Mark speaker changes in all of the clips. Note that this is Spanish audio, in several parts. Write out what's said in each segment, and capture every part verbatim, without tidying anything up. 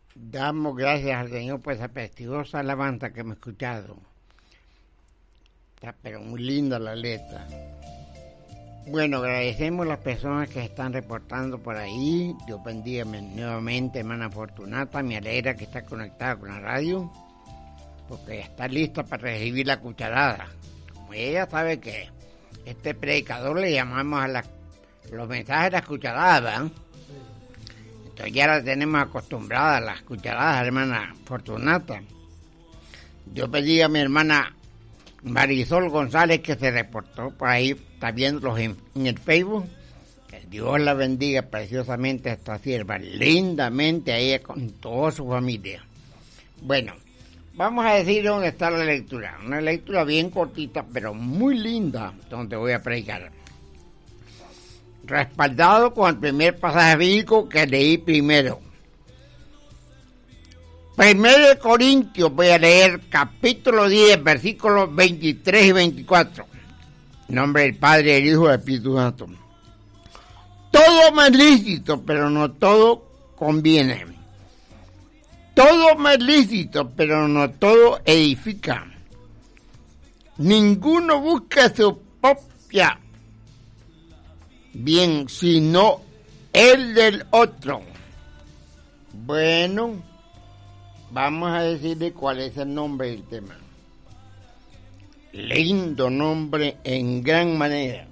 Speaker 1: Damos gracias al Señor por esa preciosa alabanza que hemos escuchado. Está pero muy linda la letra. Bueno, agradecemos a las personas que están reportando por ahí. Dios bendiga nuevamente, hermana Fortunata. Me alegra que está conectada con la radio, porque está lista para recibir la cucharada. Como ella sabe que este predicador le llamamos a la, los mensajes de las cucharadas, ¿eh? Entonces ya la tenemos acostumbrada a las cucharadas, hermana Fortunata. Yo pedí a mi hermana Marisol González, que se reportó por ahí, está viéndolos en, en el Facebook. Que Dios la bendiga preciosamente a esta sierva, lindamente a ella con toda su familia. Bueno, vamos a decir dónde está la lectura. Una lectura bien cortita, pero muy linda, donde voy a predicar. Respaldado con el primer pasaje bíblico que leí primero. Primero de Corintios, voy a leer capítulo diez, versículos veintitrés y veinticuatro. En nombre del Padre, del Hijo y del Espíritu Santo. Todo me es lícito, pero no todo conviene. Todo me es lícito, pero no todo edifica. Ninguno busca su propia bien, sino el del otro. Bueno, vamos a decirle cuál es el nombre del tema. Lindo nombre en gran manera.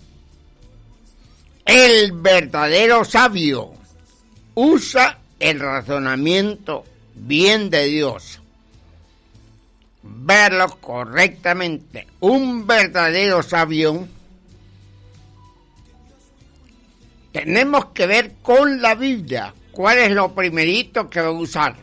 Speaker 1: El verdadero sabio usa el razonamiento bien de Dios. Verlo correctamente. Un verdadero sabio, tenemos que ver con la Biblia cuál es lo primerito que va a usar.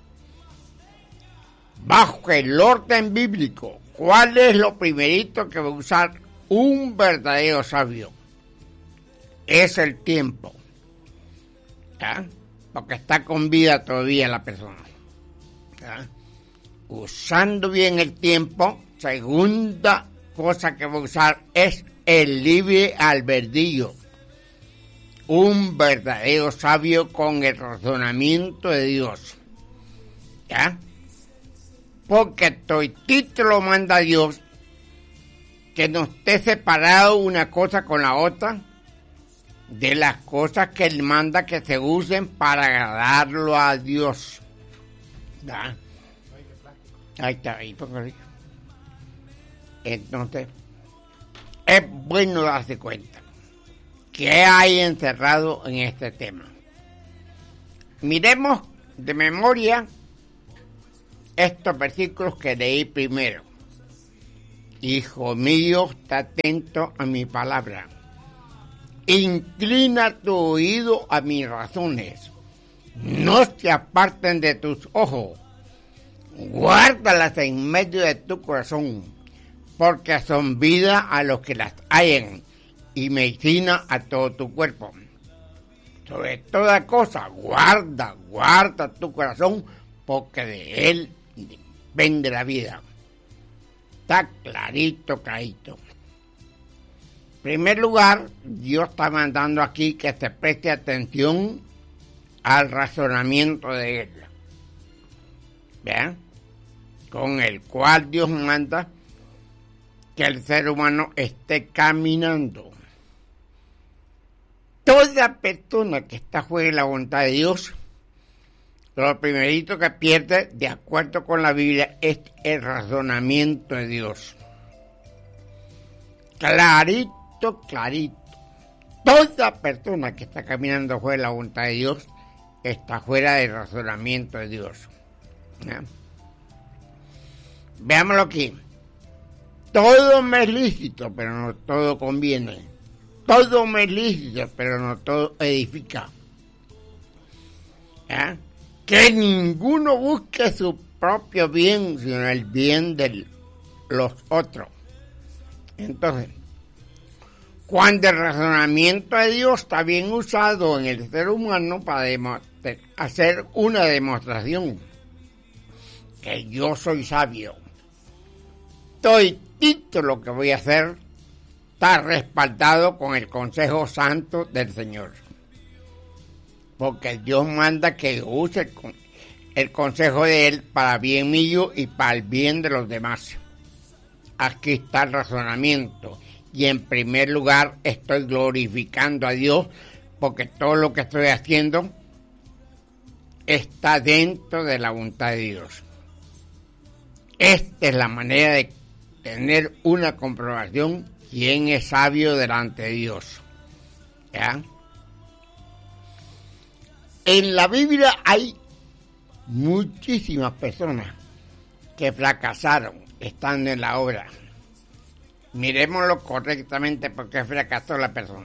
Speaker 1: Bajo el orden bíblico, ¿cuál es lo primerito que va a usar un verdadero sabio? Es el tiempo. ¿Ya? Porque está con vida todavía la persona. ¿Ya? Usando bien el tiempo, segunda cosa que va a usar es el libre albedrío. Un verdadero sabio con el razonamiento de Dios. ¿Ya? Porque toditito lo manda Dios, que no esté separado una cosa con la otra, de las cosas que Él manda que se usen para agradarlo a Dios. ¿Ya? Ahí está, ahí póngale. Entonces, es bueno darse cuenta qué hay encerrado en este tema. Miremos de memoria estos versículos que leí primero. Hijo mío, está atento a mi palabra. Inclina tu oído a mis razones. No se aparten de tus ojos. Guárdalas en medio de tu corazón, porque son vida a los que las hallan y medicina a todo tu cuerpo. Sobre toda cosa, guarda, guarda tu corazón, porque de él depende la vida. Está clarito, clarito. En primer lugar, Dios está mandando aquí que se preste atención al razonamiento de él. ¿Vean? Con el cual Dios manda que el ser humano esté caminando. Toda persona que está fuera de la voluntad de Dios, lo primerito que pierde, de acuerdo con la Biblia, es el razonamiento de Dios. Clarito, clarito. Toda persona que está caminando fuera de la voluntad de Dios está fuera del razonamiento de Dios. ¿Ya? Veámoslo aquí. Todo me es lícito, pero no todo conviene. Todo me es lícito, pero no todo edifica. ¿Ya? Que ninguno busque su propio bien, sino el bien de los otros. Entonces, cuando el razonamiento de Dios está bien usado en el ser humano para hacer una demostración que yo soy sabio, todito lo que voy a hacer está respaldado con el consejo santo del Señor. Porque Dios manda que use el consejo de él para bien mío y para el bien de los demás. Aquí está el razonamiento. Y en primer lugar estoy glorificando a Dios porque todo lo que estoy haciendo está dentro de la voluntad de Dios. Esta es la manera de tener una comprobación quién es sabio delante de Dios. ¿Ya? En la Biblia hay muchísimas personas que fracasaron estando en la obra. Miremoslo correctamente porque fracasó la persona.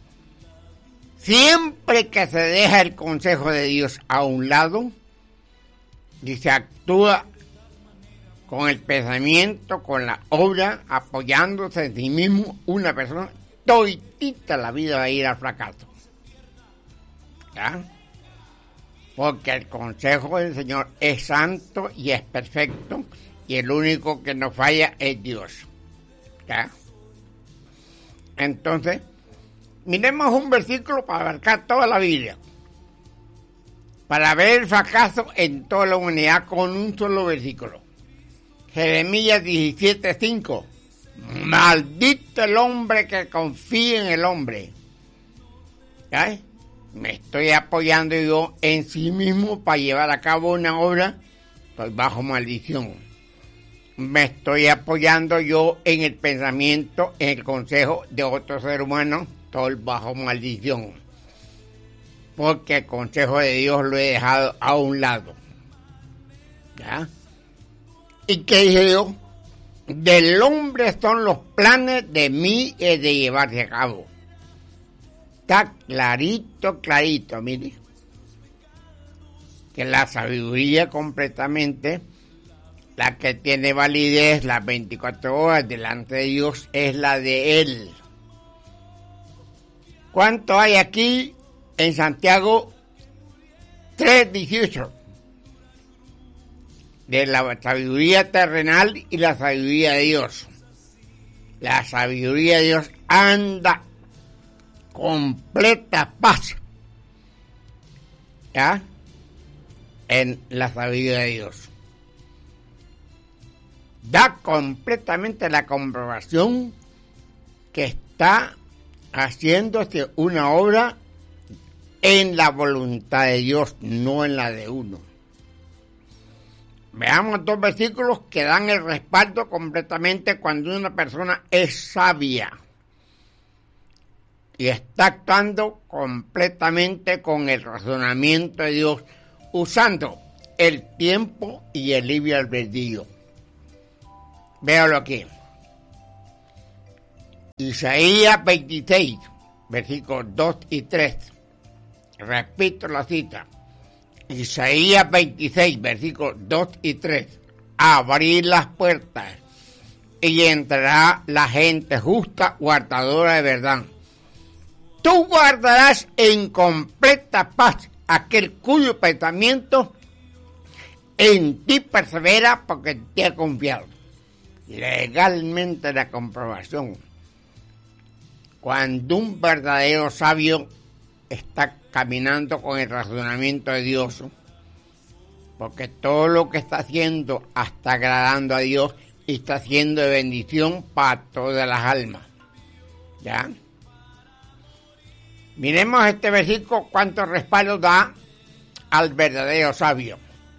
Speaker 1: Siempre que se deja el consejo de Dios a un lado y se actúa con el pensamiento, con la obra, apoyándose en sí mismo, una persona, toditita la vida va a ir al fracaso. ¿Ya? Porque el consejo del Señor es santo y es perfecto, y el único que no falla es Dios. ¿Ya? Entonces, miremos un versículo para abarcar toda la Biblia, para ver el fracaso en toda la humanidad con un solo versículo. Jeremías diecisiete cinco. Maldito el hombre que confía en el hombre. ¿Ya? Me estoy apoyando yo en sí mismo para llevar a cabo una obra, estoy bajo maldición. Me estoy apoyando yo en el pensamiento, en el consejo de otro ser humano, estoy bajo maldición. Porque el consejo de Dios lo he dejado a un lado. ¿Ya? ¿Y qué dije yo? Del hombre son los planes de mí y de llevarse a cabo. Está clarito, clarito, mire. Que la sabiduría completamente, la que tiene validez las veinticuatro horas delante de Dios, es la de Él. ¿Cuánto hay aquí en Santiago? tres dieciocho. De la sabiduría terrenal y la sabiduría de Dios. La sabiduría de Dios anda completa paz, ¿ya? En la sabiduría de Dios. Da completamente la comprobación que está haciéndose una obra en la voluntad de Dios, no en la de uno. Veamos dos versículos que dan el respaldo completamente cuando una persona es sabia y está actuando completamente con el razonamiento de Dios, usando el tiempo y el libre albedrío. Véalo aquí. Isaías veintiséis, versículos dos y tres. Repito la cita. Isaías veintiséis, versículos dos y tres. Abrir las puertas y entrará la gente justa, guardadora de verdad. Tú guardarás en completa paz aquel cuyo pensamiento en ti persevera porque te ha confiado. Legalmente la comprobación. Cuando un verdadero sabio está caminando con el razonamiento de Dios, porque todo lo que está haciendo está agradando a Dios y está haciendo de bendición para todas las almas. ¿Ya? Miremos este versículo, cuánto respaldo da al verdadero sabio.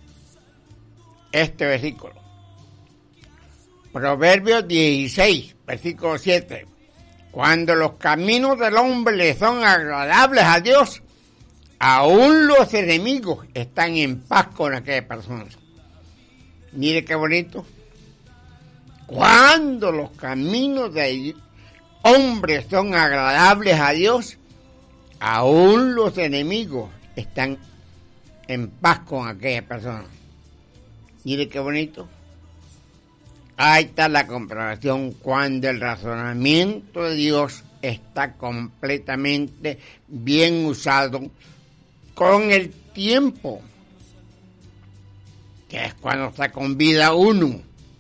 Speaker 1: Este versículo. Proverbios dieciséis, versículo siete. Cuando los caminos del hombre le son agradables a Dios, aún los enemigos están en paz con aquella persona. Mire qué bonito. Cuando los caminos del hombre son agradables a Dios, aún los enemigos están en paz con aquella persona. Mire qué bonito. Ahí está la comprobación cuando el razonamiento de Dios está completamente bien usado con el tiempo, que es cuando está con vida uno,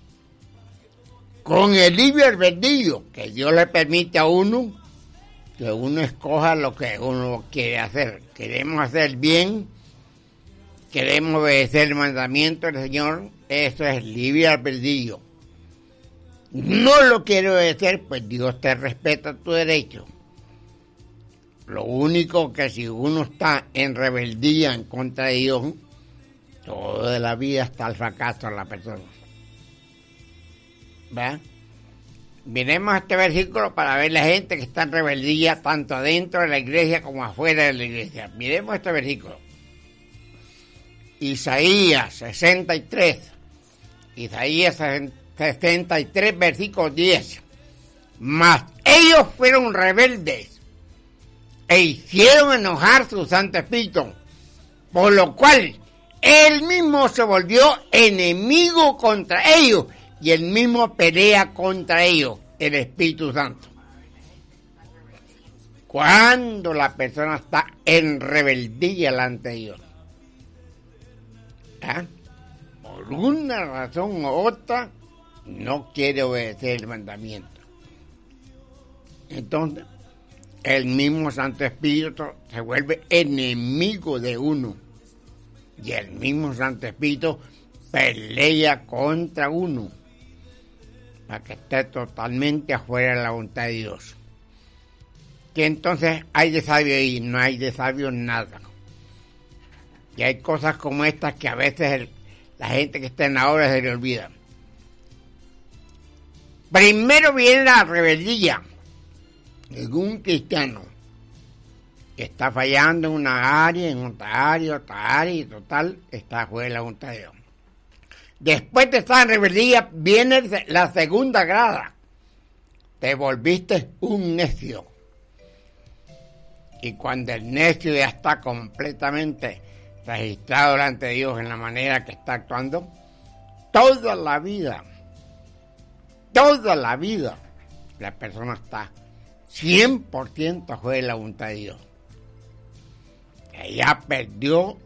Speaker 1: con el libre albedrío que Dios le permite a uno, que uno escoja lo que uno quiere hacer. Queremos hacer bien, queremos obedecer el mandamiento del Señor, eso es libre albedrío. No lo quiero obedecer, pues Dios te respeta tu derecho. Lo único que si uno está en rebeldía en contra de Dios, toda la vida está el fracaso de la persona. ¿Verdad? Miremos este versículo para ver la gente que está en rebeldía tanto adentro de la iglesia como afuera de la iglesia. Miremos este versículo. Isaías sesenta y tres. Isaías sesenta y tres, versículo diez. Mas ellos fueron rebeldes e hicieron enojar su Santo Espíritu, por lo cual él mismo se volvió enemigo contra ellos y él mismo pelea contra ellos, el Espíritu Santo. Cuando la persona está en rebeldía delante de Dios, ¿ah? por una razón u otra, no quiere obedecer el mandamiento. Entonces, el mismo Santo Espíritu se vuelve enemigo de uno. Y el mismo Santo Espíritu pelea contra uno para que esté totalmente afuera de la voluntad de Dios. Que entonces hay de sabio ahí, no hay de sabio nada. Y hay cosas como estas que a veces el, la gente que está en la obra se le olvida. Primero viene la rebeldía de un cristiano que está fallando en una área, en otra área, otra área, y total está fuera de la voluntad de Dios. Después de estar en rebeldía viene la segunda grada. Te volviste un necio. Y cuando el necio ya está completamente registrado delante de Dios en la manera que está actuando, toda la vida, toda la vida, la persona está cien por ciento fuera de la voluntad de Dios. Ella perdió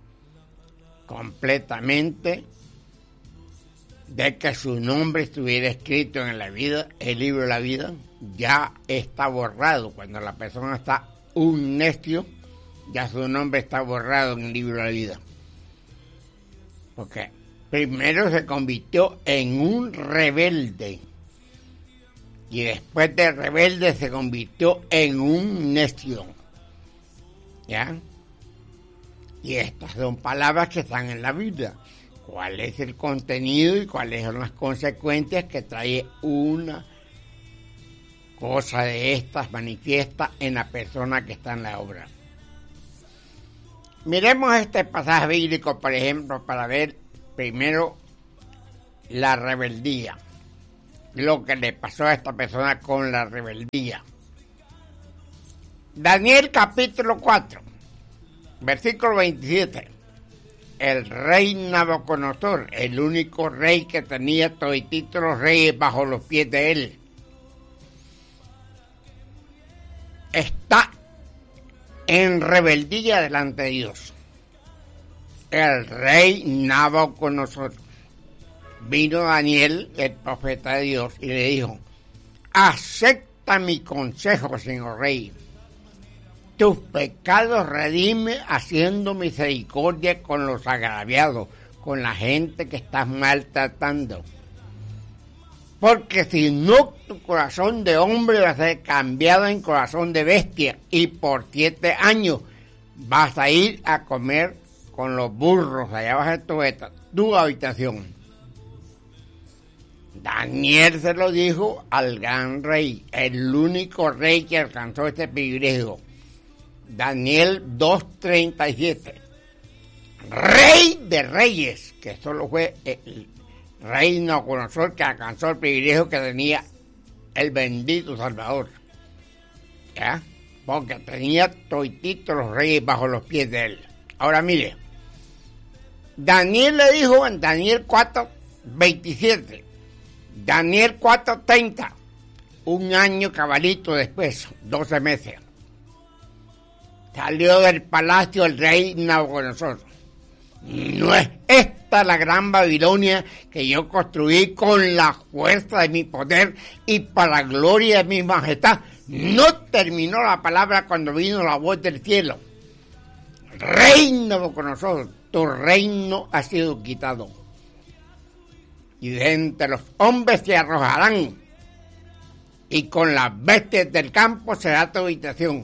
Speaker 1: completamente de que su nombre estuviera escrito en la vida, el libro de la vida, ya está borrado. Cuando la persona está un necio, ya su nombre está borrado en el libro de la vida. Porque primero se convirtió en un rebelde. Y después de rebelde se convirtió en un necio. ¿Ya? Y estas son palabras que están en la Biblia. ¿Cuál es el contenido y cuáles son las consecuencias que trae una cosa de estas manifiesta en la persona que está en la obra? Miremos este pasaje bíblico, por ejemplo, para ver primero la rebeldía. Lo que le pasó a esta persona con la rebeldía. Daniel capítulo cuatro, versículo veintisiete. El rey Nabucodonosor, el único rey que tenía todititos los reyes bajo los pies de él, está en rebeldía delante de Dios. El rey Nabucodonosor. Vino Daniel, el profeta de Dios, y le dijo: acepta mi consejo, señor rey. Tus pecados redime haciendo misericordia con los agraviados, con la gente que estás maltratando. Porque si no, tu corazón de hombre va a ser cambiado en corazón de bestia, y por siete años vas a ir a comer con los burros allá abajo de tu, tu habitación. Daniel se lo dijo al gran rey, el único rey que alcanzó este privilegio. Daniel dos treinta y siete. Rey de reyes, que solo fue el rey Nabucodonosor que alcanzó el privilegio que tenía el bendito Salvador. ¿Ya? Porque tenía todititos los reyes bajo los pies de él. Ahora mire, Daniel le dijo en Daniel cuatro veintisiete, Daniel cuatro treinta, un año cabalito después, doce meses, salió del palacio el rey Nabucodonosor. No es esta la gran Babilonia que yo construí con la fuerza de mi poder y para la gloria de mi majestad. No terminó la palabra cuando vino la voz del cielo. Rey Nabucodonosor, tu reino ha sido quitado. Y de entre los hombres se arrojarán, y con las bestias del campo será tu habitación.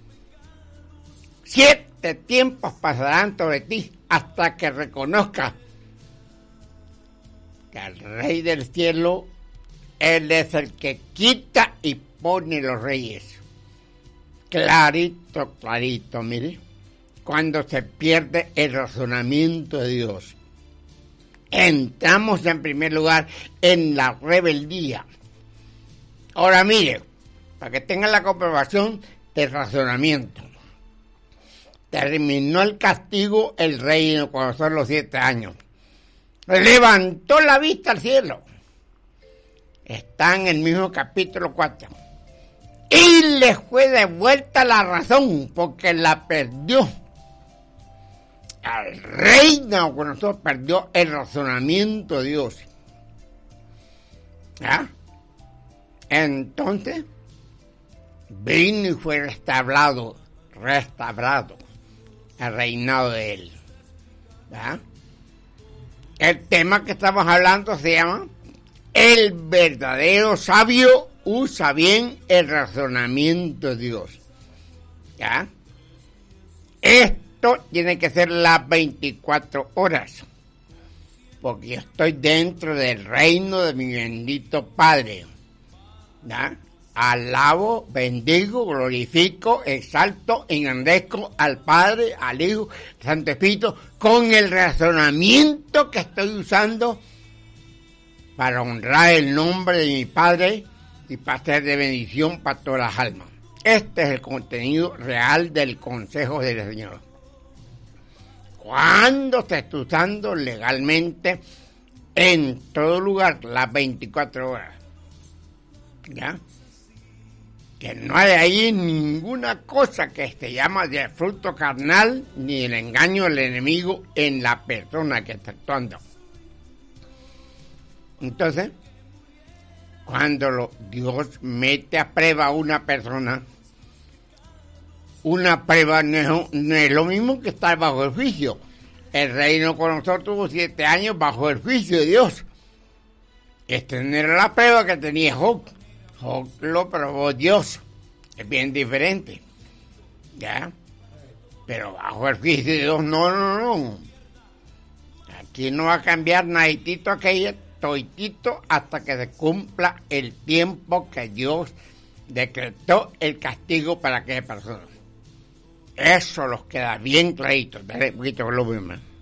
Speaker 1: Siete tiempos pasarán sobre ti hasta que reconozcas que el Rey del cielo, Él es el que quita y pone los reyes. Clarito, clarito, mire, cuando se pierde el razonamiento de Dios. Entramos en primer lugar en la rebeldía. Ahora mire, para que tengan la comprobación del razonamiento. Terminó el castigo el rey cuando son los siete años. Levantó la vista al cielo. Está en el mismo capítulo cuatro. Y le fue devuelta la razón porque la perdió. El rey Nabucodonosor perdió el razonamiento de Dios. ¿Ah? Entonces vino y fue restaurado, restaurado el reinado de él. ¿Ah? El tema que estamos hablando se llama: el verdadero sabio usa bien el razonamiento de Dios. ¿Ya? Esto tiene que ser las veinticuatro horas, porque yo estoy dentro del reino de mi bendito Padre. ¿Ya? Alabo, bendigo, glorifico, exalto, engrandezco al Padre, al Hijo, al Santo Espíritu, con el razonamiento que estoy usando para honrar el nombre de mi Padre y para ser de bendición para todas las almas. Este es el contenido real del consejo del Señor. Cuando se está usando legalmente en todo lugar las veinticuatro horas. ¿Ya? Que no hay ahí ninguna cosa que se llama de fruto carnal ni el engaño del enemigo en la persona que está actuando. Entonces, cuando lo, Dios mete a prueba a una persona, una prueba no es, no es lo mismo que estar bajo el juicio. El reino con nosotros tuvo siete años bajo el juicio de Dios. Esta no era la prueba que tenía Job. Job lo probó Dios. Es bien diferente. ¿Ya? Pero bajo el juicio de Dios, no, no, no. Aquí no va a cambiar naditito aquello, toitito, hasta que se cumpla el tiempo que Dios decretó el castigo para aquella persona. Eso los queda bien clarito. Dale un poquito con lo mismo.